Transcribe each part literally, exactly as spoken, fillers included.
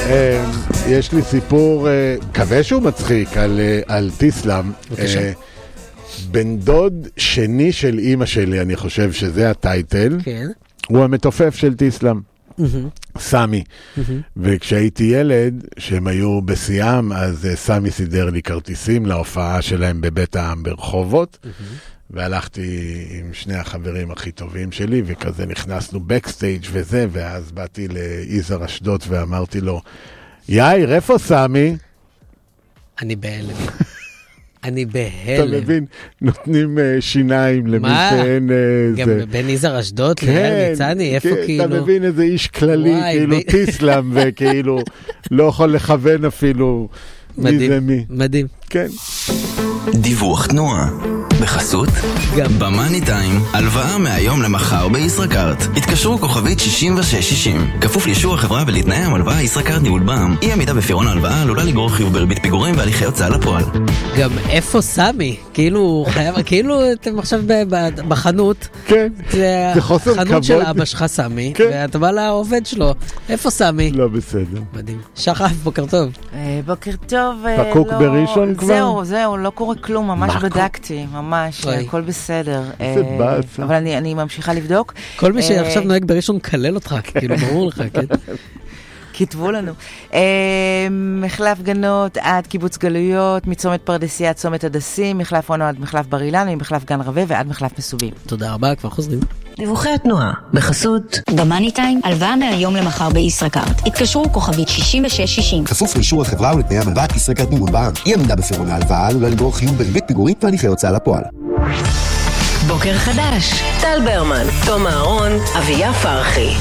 יש לי סיפור, מקווה שהוא מצחיק, על טיסלאם. בן דוד שני של אמא שלי, אני חושב שזה הטייטל. כן. הוא המתופף של טיסלאם. סמי. וכשהייתי ילד, שהם היו בסיאם, אז סמי סידר לי כרטיסים להופעה שלהם בבית העם ברחובות. והלכתי עם שני החברים הכי טובים שלי, וכזה נכנסנו בקסטייג' וזה, ואז באתי לאיזר אשדוד ואמרתי לו, יאיר, איפה סמי? אני בהלם. אני בהלם. אתה מבין, נותנים שיניים למי שאין... גם בין איזר אשדוד ליאיר ניצני, איפה כאילו... אתה מבין איזה איש כללי, כאילו טיסלאם, וכאילו לא יכול לכוון אפילו מי זה מי. מדהים. כן. דיווח תנועה. בחסות גם במאני טיים, הלוואה מהיום למחר בישראכרט. התקשרו כוכבית שישים ושש שישים. כפוף לאישור החברה ולתנאי המלוואה. ישראכרט ניהול בע"מ. אי עמידה בפירעון ההלוואה עלולה לגרור חיוב בריבית פיגורים והליכי הוצאה לפועל. גם איפה סמי? כאילו חייב, כאילו אתם עכשיו בחנות. כן. זה חוסר כבוד. חנות של אבא שלך סמי, ואתה בא לעובד שלו. איפה סמי? לא בסדר. מדהים. שחף, בוקר טוב. בוקר טוב. פקוק בראשון כבר? זהו, זהו, לא קורה כלום, ממש בדקתי, ממש, הכל בסדר. אבל אני ממשיכה לבדוק. כל מי שעכשיו נוהג בראשון כלל אותך, כאילו ברור לך, כן? כתבו לנו. מחלף גנות עד קיבוץ גלויות, מצומת פרדסיה עד צומת הדסים, מחלף אונו עד מחלף בר אילן, ממחלף גן רווה ועד מחלף מסובים. תודה רבה, כבר חוזרים. דיווחי התנועה, בחסות במאני טיים, הלוואה מהיום למחר בישראכרט. התקשרו כוכבית שישים ושש שישים. כפוף לאישור החברה ולתנאי המלוואה. ישראכרט ניהול בע"מ. אי עמידה בפירעון ההלוואה עלולה לגרור חיוב בריבית פיגורים והליכי הוצאה לפועל. בוקר חדש, טל ברמן, תום אהרון, אביה פרחי.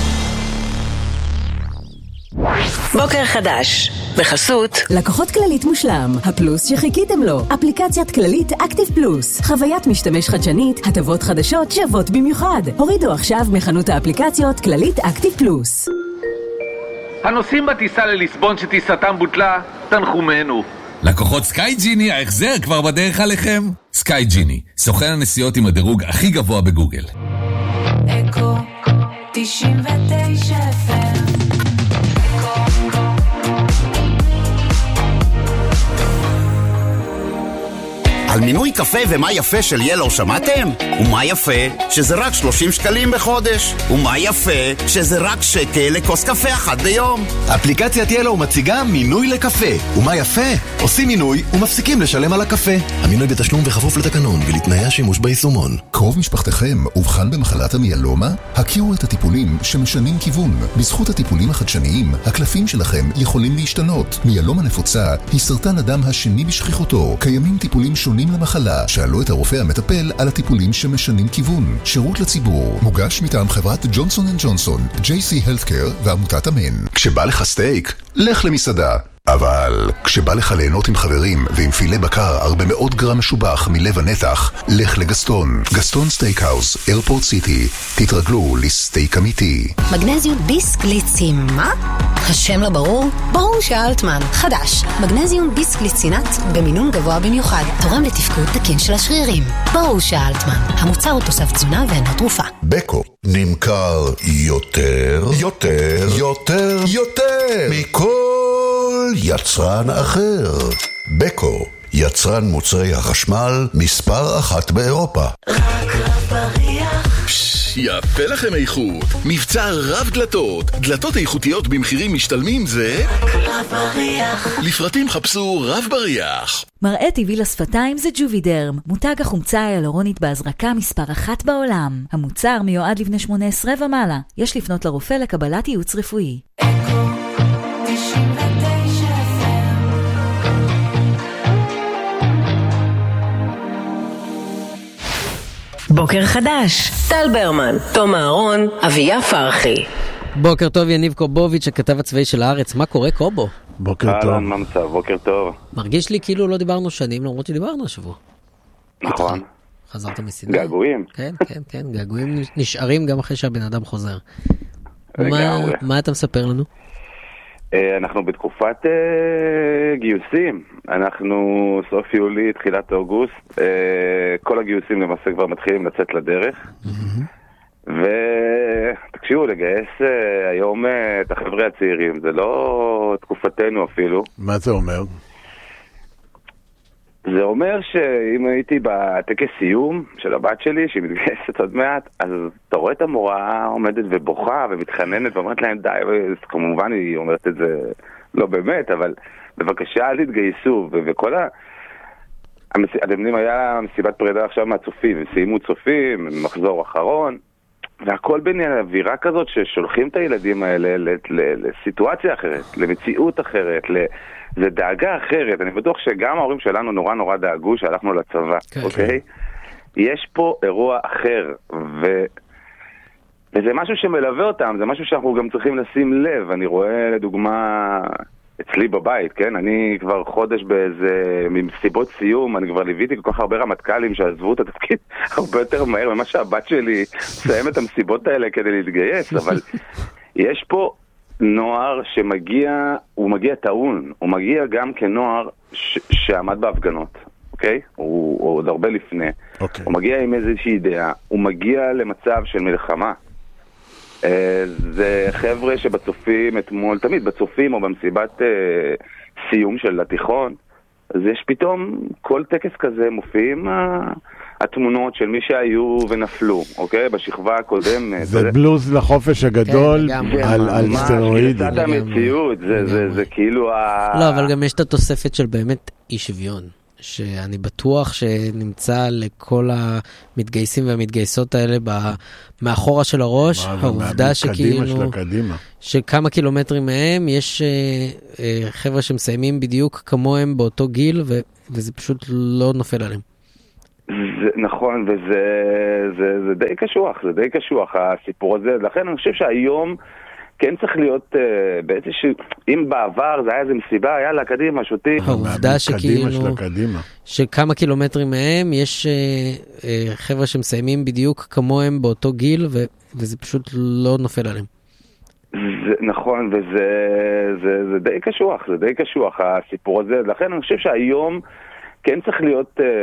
בוקר חדש, בחסות לקוחות כללית מושלם, הפלוס שחיכיתם לו. אפליקציית כללית אקטיב פלוס, חוויית משתמש חדשנית, הטבות חדשות שוות במיוחד. הורידו עכשיו מחנות האפליקציות כללית אקטיב פלוס. הנוסעים בטיסה לליסבון שטיסתם בוטלה, תנחומנו. לקוחות סקאי ג'יני, ההחזר כבר בדרך עליכם. סקאי ג'יני, סוכן הנסיעות עם הדירוג הכי גבוה בגוגל. אקו תשעים ותשע אף אם. על מינוי קפה ומה יפה של ילו שמעתם? ומה יפה? שזה רק שלושים שקלים בחודש. ומה יפה? שזה רק שקל לכוס קפה אחת ביום. אפליקציית ילו מציגה מינוי לקפה. ומה יפה? עושים מינוי ומפסיקים לשלם על הקפה. המינוי בתשלום וחפוף לתקנון ולתנאי השימוש ביישומון. קרוב משפחתכם אובחן במחלת המיאלומה? הכירו את הטיפולים שמשנים כיוון. בזכות הטיפולים החדשניים, הקלפים שלכם יכולים להשתנות. מיאלומה נפוצה היא סרטן הדם השני בשכיחותו. קיימים טיפולים שונים למחלה. שאלו את הרופא המטפל על הטיפולים שמשנים כיוון. שירות לציבור. מוגש מטעם חברת ג'ונסון אנד ג'ונסון, ג'יי סי Healthcare ועמותת אמן. כשבא לך סטייק, לך למסעדה. אבל כשבא לך ליהנות עם חברים ועם פילה בקר הרבה מאוד גרם משובח מלב הנתח, לך לגסטון. גסטון סטייקהאוס, איירפורט סיטי. תתרגלו לסטייק אמיתי. מגנזיום ביסקליצין, מה? השם לא ברור? ברור שאלטמן. חדש, מגנזיום ביסקליצינט במינון גבוה במיוחד. תורם לתפקוד תקין של השרירים. ברור שאלטמן. המוצר הוא תוסף תזונה ואינו תרופה. בקו נמכר יותר, יותר, יותר, יותר מכל יצרן אחר. בקו, יצרן מוצרי החשמל מספר אחת באירופה. רק רב בריח. יפה לכם איכות. מבצע רב דלתות. דלתות איכותיות במחירים משתלמים זה רק רב בריח. לפרטים חפשו רב בריח. מראה טבעי לשפתיים זה ג'ובידרם, מותג החומצה ההיאלורונית בהזרקה מספר אחת בעולם. המוצר מיועד לבני שמונה עשרה ומעלה. יש לפנות לרופא לקבלת ייעוץ רפואי. אקו תשעים ותשע אף אם. בוקר חדש, טל ברמן, תום אהרון, אביה פרחי. בוקר טוב, יניב קובוביץ', הכתב הצבאי של הארץ. מה קורה, קובו? בוקר טוב. מה מצב? בוקר טוב. מרגיש לי כאילו לא דיברנו שנים, למרות שדיברנו השבוע. נכון. חזרת מסיני. געגועים. כן, כן, כן, געגועים נשארים גם אחרי שהבן אדם חוזר. מה אתה מספר לנו? אנחנו בתקופת גיוסים. אנחנו סוף יולי, תחילת אוגוסט. כל הגיוסים למעשה כבר מתחילים לצאת לדרך. ותקשיבו, לגייס היום את החבר'ה הצעירים, זה לא פה תקופתנו אפילו. מה זה אומר? זה אומר שאם הייתי בטקס סיום של הבת שלי, שהיא מתגייסת עוד מעט, אז אתה רואה את המורה עומדת ובוכה ומתחננת ואומרת להם די, וכמובן היא אומרת את זה לא באמת, אבל בבקשה אל תתגייסו, וכל ה... אתם יודעים, היה מסיבת פרידה עכשיו מהצופים, הם סיימו צופים, מחזור אחרון, והכל בין אווירה כזאת ששולחים את הילדים האלה לסיטואציה אחרת, למציאות אחרת, זה דאגה אחרת. אני בטוח שגם ההורים שלנו נורא נורא דאגו שהלכנו לצבא, אוקיי? יש פה אירוע אחר, ו... וזה משהו שמלווה אותם, זה משהו שאנחנו גם צריכים לשים לב. אני רואה לדוגמה אצלי בבית, כן? אני כבר חודש באיזה מסיבות סיום, אני כבר ליוויתי כל כך הרבה רמטכ"לים שעזבו את התפקיד הרבה יותר מהר ממה שהבת שלי מסיים את המסיבות האלה כדי להתגייס, אבל יש פה נוער שמגיע, הוא מגיע טעון, הוא מגיע גם כנוער ש- שעמד בהפגנות, אוקיי? הוא, הוא עוד הרבה לפני. אוקיי. הוא מגיע עם איזושהי דעה, הוא מגיע למצב של מלחמה. זה חבר'ה שבצופים אתמול, תמיד בצופים או במסיבת סיום של התיכון, אז יש פתאום כל טקס כזה מופיעים התמונות של מי שהיו ונפלו, אוקיי? בשכבה הקודמת. זה בלוז לחופש הגדול על סטרואידים. זה קצת המציאות, זה כאילו ה... לא, אבל גם יש את התוספת של באמת אי שוויון. שאני בטוח שנמצא לכל המתגייסים והמתגייסות האלה מאחורה של הראש, העובדה שכאילו, שכמה קילומטרים מהם יש חבר'ה שמסיימים בדיוק כמוהם באותו גיל, וזה פשוט לא נופל עליהם. זה, נכון, וזה זה, זה די קשוח, זה די קשוח הסיפור הזה, לכן אני חושב שהיום כן צריך להיות uh, באיזשהו, אם בעבר זה היה איזה מסיבה, יאללה, קדימה, שותים. העובדה שכאילו, שכמה קילומטרים מהם יש uh, uh, חבר'ה שמסיימים בדיוק כמוהם באותו גיל, ו- וזה פשוט לא נופל עליהם. זה, נכון, וזה זה, זה די קשוח, זה די קשוח הסיפור הזה, לכן אני חושב שהיום כן צריך להיות... Uh,